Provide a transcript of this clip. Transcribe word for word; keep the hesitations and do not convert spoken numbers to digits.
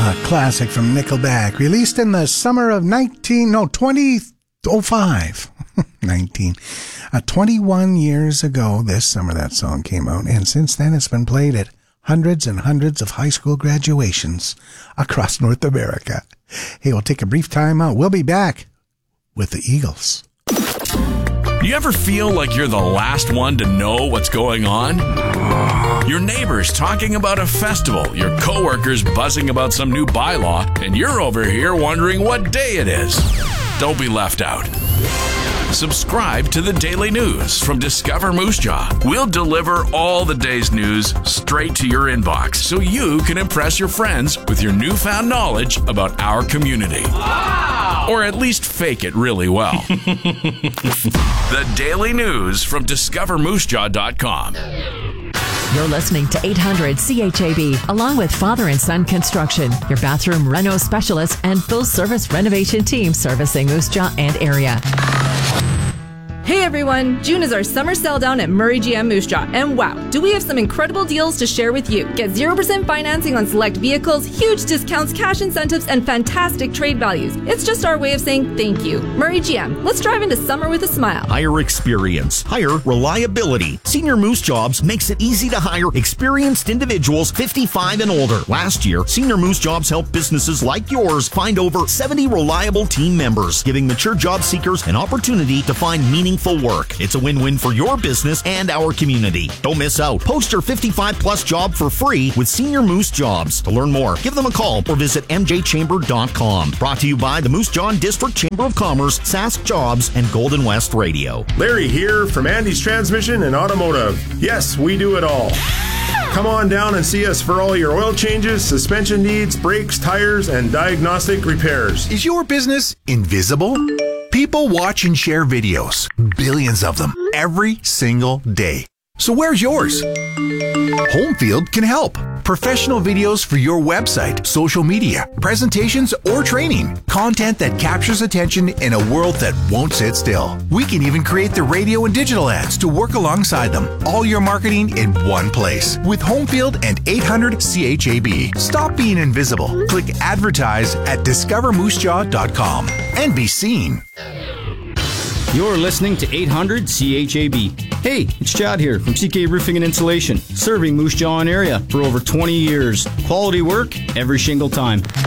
A classic from Nickelback, released in the summer of nineteen, no, twenty oh five. nineteen. Uh, twenty-one years ago this summer that song came out, and since then it's been played at hundreds and hundreds of high school graduations across North America. Hey, we'll take a brief time out. We'll be back with the Eagles. You ever feel like you're the last one to know what's going on? Your neighbors talking about a festival, your coworkers buzzing about some new bylaw, and you're over here wondering what day it is. Don't be left out. Subscribe to the Daily News from Discover Moose Jaw. We'll deliver all the day's news straight to your inbox so you can impress your friends with your newfound knowledge about our community. Wow! Or at least fake it really well. The Daily News from discover moose jaw dot com. You're listening to eight hundred C H A B, along with Father and Son Construction, your bathroom reno specialist and full-service renovation team servicing Moose Jaw and area. Hey everyone, June is our summer sell down at Murray G M Moose Jaw, and wow, do we have some incredible deals to share with you. Get zero percent financing on select vehicles, huge discounts, cash incentives, and fantastic trade values. It's just our way of saying thank you. Murray G M, let's drive into summer with a smile. Hire experience. Hire reliability. Senior Moose Jobs makes it easy to hire experienced individuals fifty-five and older. Last year, Senior Moose Jobs helped businesses like yours find over seventy reliable team members, giving mature job seekers an opportunity to find meaningful work. It's a win-win for your business and our community. Don't miss out. Post your fifty-five plus job for free with Senior Moose Jobs. To learn more, give them a call or visit m j chamber dot com. Brought to you by the Moose Jaw District Chamber of Commerce, Sask Jobs, and Golden West Radio. Larry here from Andy's Transmission and Automotive. Yes, we do it all. Come on down and see us for all your oil changes, suspension needs, brakes, tires, and diagnostic repairs. Is your business invisible? People watch and share videos, billions of them, every single day. So where's yours? Homefield can help. Professional videos for your website, social media, presentations, or training. Content that captures attention in a world that won't sit still. We can even create the radio and digital ads to work alongside them. All your marketing in one place. With Homefield and eight hundred C H A B. Stop being invisible. Click advertise at discover moose jaw dot com and be seen. You're listening to eight hundred C H A B. Hey, it's Chad here from C K Roofing and Insulation, serving Moose Jaw and area for over twenty years. Quality work every single time.